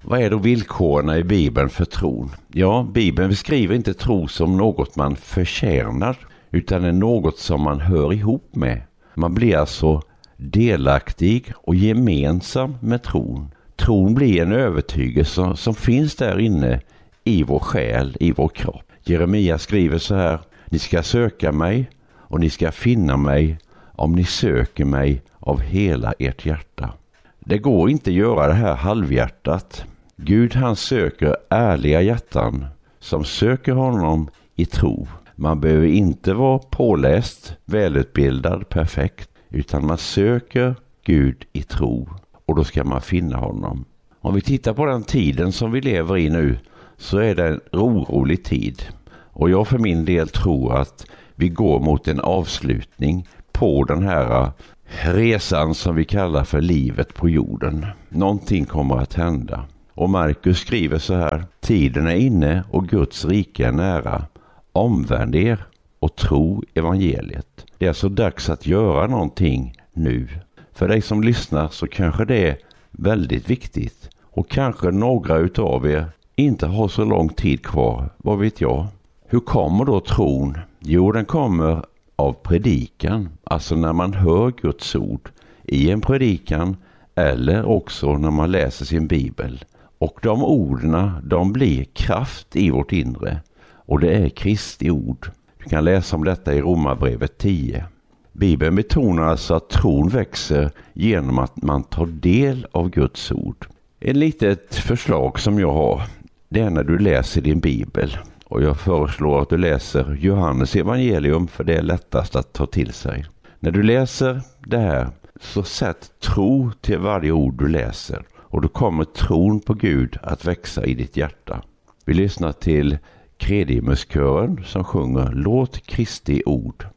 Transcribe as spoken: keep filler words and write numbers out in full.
Vad är då villkoren i Bibeln för tron? Ja, Bibeln beskriver inte tro som något man förtjänar, utan är något som man hör ihop med. Man blir alltså delaktig och gemensam med tron. Tron blir en övertygelse som finns där inne i vår själ, i vår kropp. Jeremia skriver så här: ni ska söka mig och ni ska finna mig om ni söker mig av hela ert hjärta. Det går inte att göra det här halvhjärtat. Gud, han söker ärliga hjärtan som söker honom i tro. Man behöver inte vara påläst, välutbildad, perfekt, utan man söker Gud i tro, och då ska man finna honom. Om vi tittar på den tiden som vi lever i nu, så är det en orolig tid. Och jag för min del tror att vi går mot en avslutning på den här resan som vi kallar för livet på jorden. Någonting kommer att hända. Och Markus skriver så här: tiden är inne och Guds rike är nära. Omvänd er och tro evangeliet. Det är så dags att göra någonting nu. För dig som lyssnar så kanske det är väldigt viktigt. Och kanske några utav er inte har så lång tid kvar, vad vet jag. Hur kommer då tron? Jo, den kommer av predikan. Alltså när man hör Guds ord i en predikan, eller också när man läser sin bibel. Och de orden, de blir kraft i vårt inre. Och det är Kristi ord. Du kan läsa om detta i Romarbrevet tio. Bibeln betonar alltså att tron växer genom att man tar del av Guds ord. Ett litet förslag som jag har, det är när du läser din bibel. Och jag föreslår att du läser Johannes evangelium, för det är lättast att ta till sig. När du läser det här, så sätt tro till varje ord du läser. Och då kommer tron på Gud att växa i ditt hjärta. Vi lyssnar till Kredimuskören som sjunger Låt Kristi ord.